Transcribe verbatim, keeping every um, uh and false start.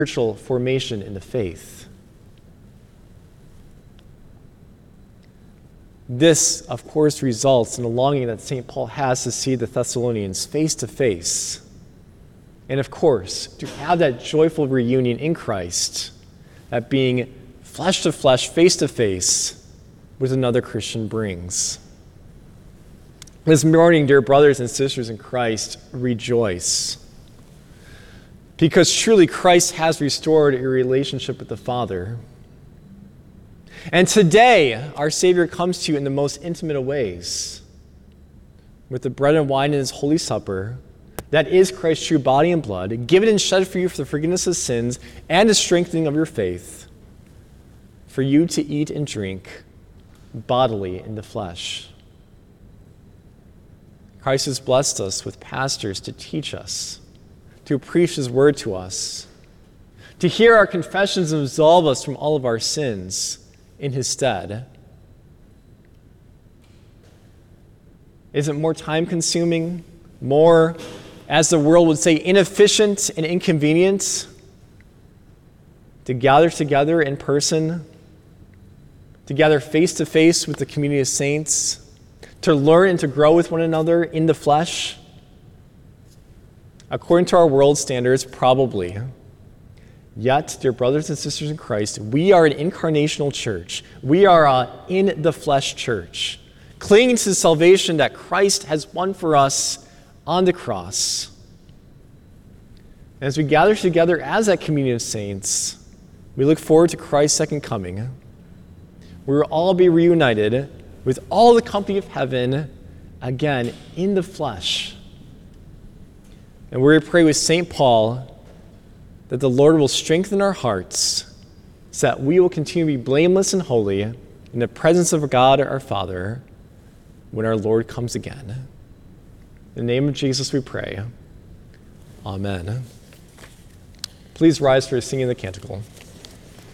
spiritual formation in the faith. This, of course, results in a longing that Saint Paul has to see the Thessalonians face to face. And of course, to have that joyful reunion in Christ, that being flesh to flesh, face to face with another Christian brings. This morning, dear brothers and sisters in Christ, rejoice. Because truly Christ has restored a relationship with the Father. And today, our Savior comes to you in the most intimate of ways, with the bread and wine in his Holy Supper, that is Christ's true body and blood, given and shed for you for the forgiveness of sins and the strengthening of your faith, for you to eat and drink bodily in the flesh. Christ has blessed us with pastors to teach us, to preach his word to us, to hear our confessions and absolve us from all of our sins in his stead. Is it more time-consuming, more, as the world would say, inefficient and inconvenient to gather together in person, to gather face-to-face with the community of saints, to learn and to grow with one another in the flesh? According to our world standards, probably. Yet, dear brothers and sisters in Christ, we are an incarnational church. We are an in-the-flesh church, clinging to the salvation that Christ has won for us on the cross. And as we gather together as that community of saints, we look forward to Christ's second coming. We will all be reunited with all the company of heaven, again, in the flesh. And we're going to pray with Saint Paul that the Lord will strengthen our hearts so that we will continue to be blameless and holy in the presence of God our Father when our Lord comes again. In the name of Jesus we pray. Amen. Please rise for singing the canticle.